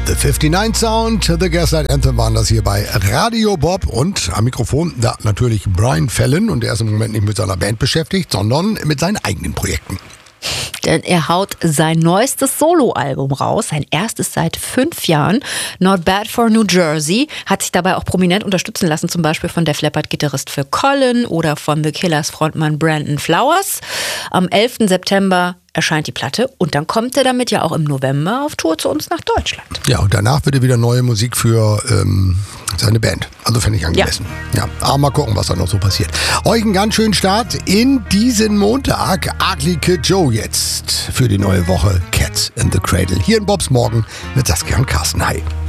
The 59 Sound, The Gaslight Anthem waren das hier bei Radio Bob und am Mikrofon da natürlich Brian Fallon und er ist im Moment nicht mit seiner Band beschäftigt, sondern mit seinen eigenen Projekten. Denn er haut sein neuestes Soloalbum raus, sein erstes seit 5 Jahren. Not Bad for New Jersey, hat sich dabei auch prominent unterstützen lassen, zum Beispiel von Def Leppard-Gitarrist Phil Collen oder von The Killers Frontmann Brandon Flowers. Am 11. September erscheint die Platte und dann kommt er damit ja auch im November auf Tour zu uns nach Deutschland. Ja, und danach wird er wieder neue Musik für seine Band. Also fände ich angemessen. Ja, aber mal gucken, was da noch so passiert. Euch einen ganz schönen Start in diesen Montag. Ugly Kid Joe jetzt für die neue Woche Cats in the Cradle. Hier in Bobs Morgen mit Saskia und Carsten. Hi.